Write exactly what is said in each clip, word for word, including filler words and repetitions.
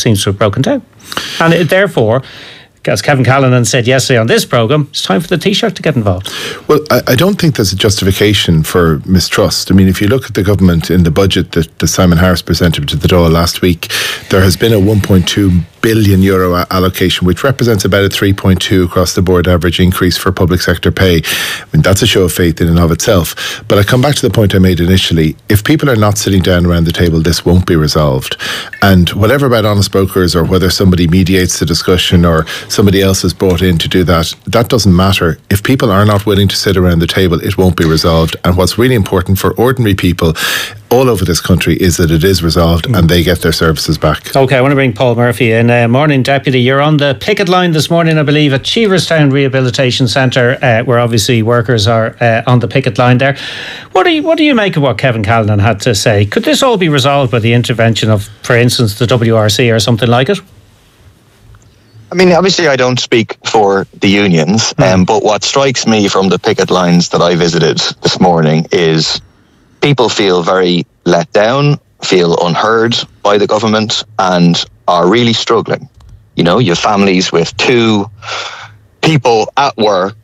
seems to have broken down. And it, therefore, as Kevin Callanan said yesterday on this programme, it's time for the Taoiseach to get involved. Well, I, I don't think there's a justification for mistrust. I mean, if you look at the government in the budget that, that Simon Harris presented to the Dáil last week, there has been a one point two billion euro allocation, which represents about a three point two across the board average increase for public sector pay. I mean, that's a show of faith in and of itself. But I come back to the point I made initially. If people are not sitting down around the table, this won't be resolved. And whatever about honest brokers, or whether somebody mediates the discussion or somebody else is brought in to do that, that doesn't matter. If people are not willing to sit around the table, it won't be resolved. And what's really important for ordinary people all over this country is that it is resolved and they get their services back. OK, I want to bring Paul Murphy in. Uh, morning, Deputy. You're on the picket line this morning, I believe, at Cheeverstown Rehabilitation Centre, uh, where obviously workers are uh, on the picket line there. What do you what do you make of what Kevin Callanan had to say? Could this all be resolved by the intervention of, for instance, the W R C or something like it? I mean, obviously I don't speak for the unions, mm. um, but what strikes me from the picket lines that I visited this morning is people feel very let down, feel unheard by the government, and are really struggling. You know, you have families with two people at work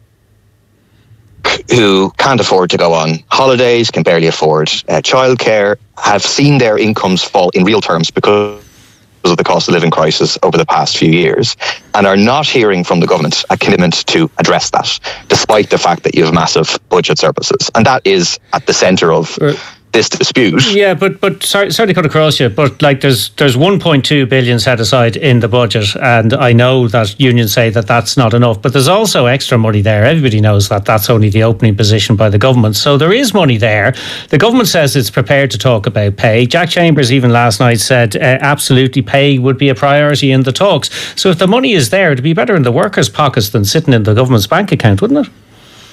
who can't afford to go on holidays, can barely afford uh, childcare, have seen their incomes fall in real terms because of the cost of living crisis over the past few years, and are not hearing from the government a commitment to address that, despite the fact that you have massive budget surpluses. And that is at the centre of this dispute. Yeah, but but sorry, sorry to cut across you, but like there's there's one point two billion set aside in the budget, and I know that unions say that that's not enough, but there's also extra money there. Everybody knows that that's only the opening position by the government, so there is money there. The government says it's prepared to talk about pay. Jack Chambers even last night said uh, absolutely pay would be a priority in the talks. So if the money is there, it'd be better in the workers' pockets than sitting in the government's bank account, wouldn't it?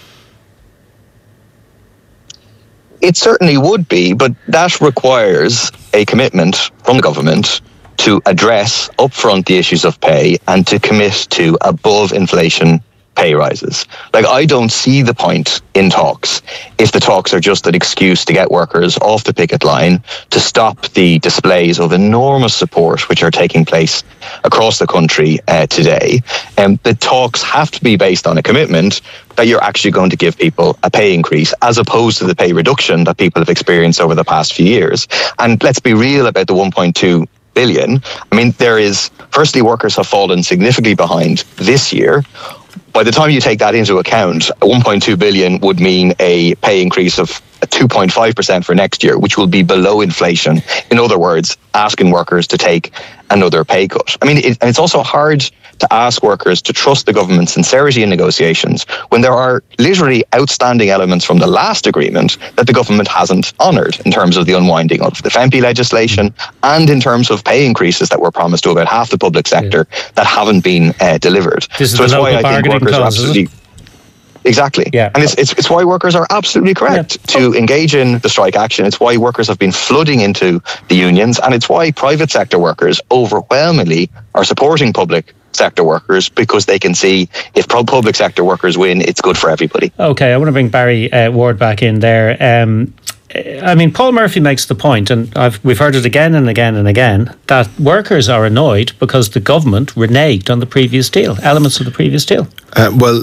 It certainly would be, but that requires a commitment from the government to address upfront the issues of pay and to commit to above inflation pay rises. Like, I don't see the point in talks if the talks are just an excuse to get workers off the picket line, to stop the displays of enormous support which are taking place across the country uh, today. And um, the talks have to be based on a commitment that you're actually going to give people a pay increase, as opposed to the pay reduction that people have experienced over the past few years. And let's be real about the one point two billion. I mean, there is, firstly, workers have fallen significantly behind this year. By the time you take that into account, one point two billion would mean a pay increase of two point five percent for next year, which will be below inflation. In other words, asking workers to take another pay cut. I mean, it, and it's also hard to ask workers to trust the government's sincerity in negotiations when there are literally outstanding elements from the last agreement that the government hasn't honoured, in terms of the unwinding of the F E M P legislation and in terms of pay increases that were promised to about half the public sector yeah. that haven't been uh, delivered. This is so the it's local why I think workers clause, are absolutely... Exactly. Yeah. And it's, it's it's why workers are absolutely correct yeah. to engage in the strike action. It's why workers have been flooding into the unions, and it's why private sector workers overwhelmingly are supporting public sector workers, because they can see if public sector workers win, it's good for everybody. OK, I want to bring Barry uh, Ward back in there. Um, I mean, Paul Murphy makes the point, and I've, we've heard it again and again and again, that workers are annoyed because the government reneged on the previous deal, elements of the previous deal. Uh, well,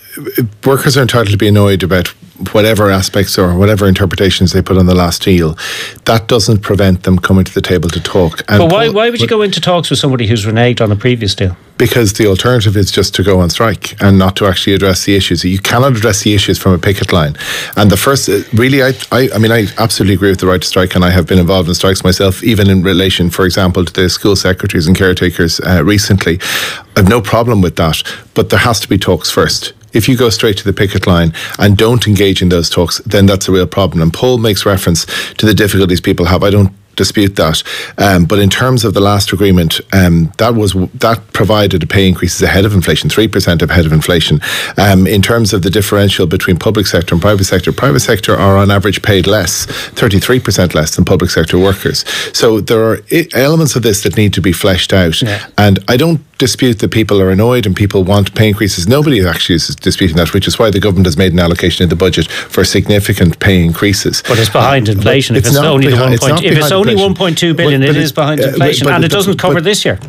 workers are entitled to be annoyed about whatever aspects or whatever interpretations they put on the last deal. That doesn't prevent them coming to the table to talk. And but why why would you go into talks with somebody who's reneged on the previous deal? Because the alternative is just to go on strike and not to actually address the issues. You cannot address the issues from a picket line. And the first, really, I, I, I mean, I absolutely agree with the right to strike, and I have been involved in strikes myself, even in relation, for example, to the school secretaries and caretakers uh, recently. I have no problem with that, but there has to be talks first. If you go straight to the picket line and don't engage in those talks, then that's a real problem. And Paul makes reference to the difficulties people have. I don't dispute that. Um, but in terms of the last agreement, um, that was that provided a pay increases ahead of inflation, three percent ahead of inflation. Um, in terms of the differential between public sector and private sector, private sector are on average paid less, thirty-three percent less than public sector workers. So there are elements of this that need to be fleshed out. Yeah. And I don't dispute that people are annoyed and people want pay increases. Nobody actually is disputing that, which is why the government has made an allocation in the budget for significant pay increases. But it's behind uh, inflation. If it's, it's only the one point, if it's only one point two billion, but, but it is behind uh, inflation, but, but, and it doesn't cover but, this year.